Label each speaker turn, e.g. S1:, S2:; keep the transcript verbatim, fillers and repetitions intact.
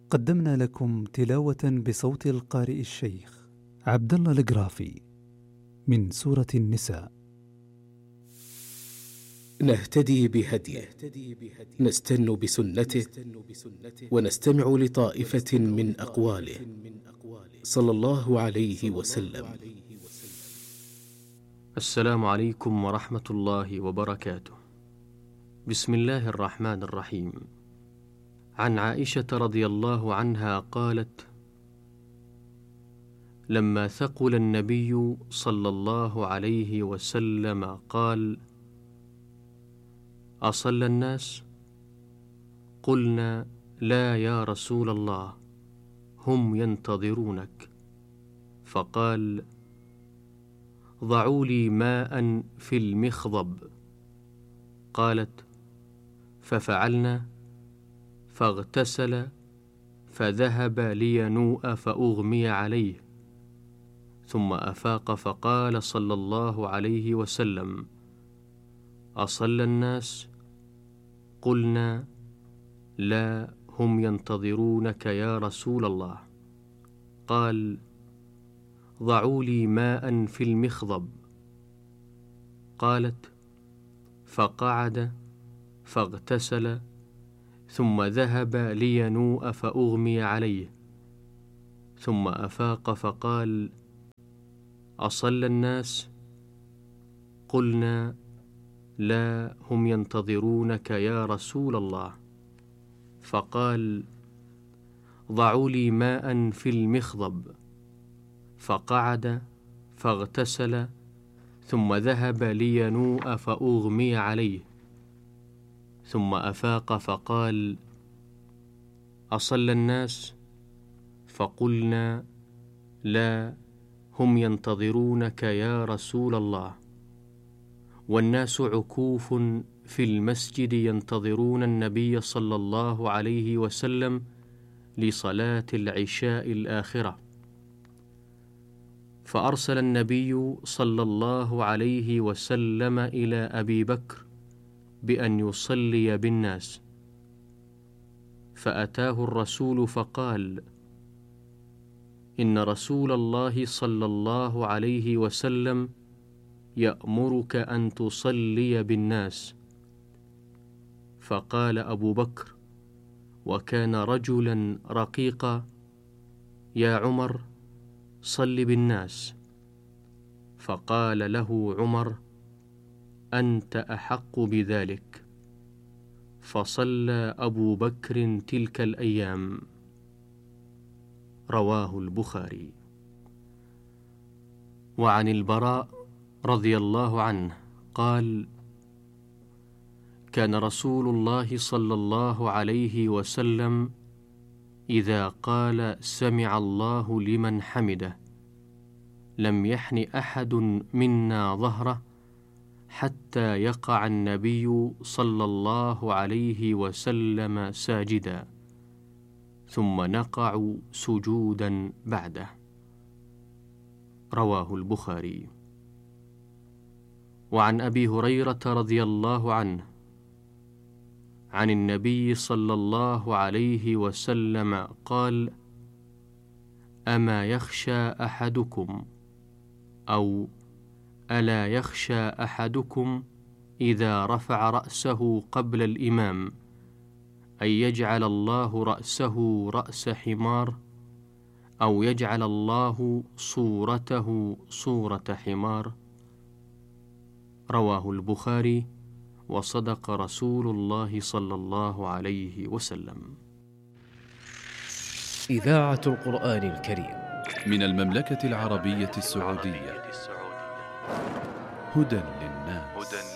S1: قدمنا لكم تلاوة بصوت القارئ الشيخ عبد الله القرافي من سورة النساء.
S2: نهتدي بهديه، نستن بسنته، ونستمع لطائفة من أقواله صلى الله عليه وسلم.
S3: السلام عليكم ورحمة الله وبركاته. بسم الله الرحمن الرحيم. عن عائشة رضي الله عنها قالت: لما ثقل النبي صلى الله عليه وسلم قال: أصلى الناس؟ قلنا: لا يا رسول الله، هم ينتظرونك. فقال: ضعوا لي ماء في المخضب. قالت: ففعلنا، فاغتسل، فذهب لينوء فأغمي عليه، ثم أفاق فقال صلى الله عليه وسلم: أصلى الناس؟ قلنا: لا، هم ينتظرونك يا رسول الله. قال: ضعوا لي ماء في المخضب. قالت: فقعد، فاغتسل، ثم ذهب لينوء فأغمي عليه، ثم أفاق فقال: أصلى الناس؟ قلنا: لا، هم ينتظرونك يا رسول الله. فقال: ضعوا لي ماء في المخضب. فقعد، فاغتسل، ثم ذهب لينوء فأغمي عليه، ثم أفاق فقال: أصلى الناس؟ فقلنا: لا، هم ينتظرونك يا رسول الله. والناس عكوف في المسجد ينتظرون النبي صلى الله عليه وسلم لصلاة العشاء الآخرة. فأرسل النبي صلى الله عليه وسلم إلى أبي بكر بأن يصلي بالناس، فأتاه الرسول فقال: إن رسول الله صلى الله عليه وسلم يأمرك أن تصلي بالناس. فقال أبو بكر، وكان رجلا رقيقا: يا عمر، صل بالناس. فقال له عمر: أنت أحق بذلك. فصلى أبو بكر تلك الأيام. رواه البخاري. وعن البراء رضي الله عنه قال: كان رسول الله صلى الله عليه وسلم إذا قال سمع الله لمن حمده لم يحن أحد منا ظهره حتى يقع النبي صلى الله عليه وسلم ساجدا، ثم نقع سجودا بعده. رواه البخاري. وعن أبي هريرة رضي الله عنه عن النبي صلى الله عليه وسلم قال: أما يخشى أحدكم أو ألا يخشى أحدكم إذا رفع رأسه قبل الإمام أن يجعل الله رأسه رأس حمار، أو يجعل الله صورته صورة حمار؟ رواه البخاري. وصدق رسول الله صلى الله عليه وسلم.
S4: إذاعة القرآن الكريم
S5: من المملكة العربية السعودية. هدى للناس.